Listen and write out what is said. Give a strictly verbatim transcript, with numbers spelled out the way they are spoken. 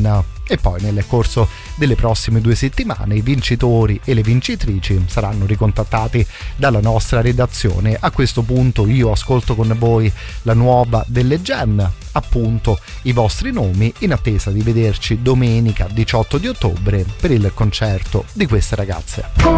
Zen. E poi nel corso delle prossime due settimane i vincitori e le vincitrici saranno ricontattati dalla nostra redazione. A questo punto io ascolto con voi la nuova delle Gen, appunto i vostri nomi, in attesa di vederci domenica diciotto di ottobre per il concerto di queste ragazze.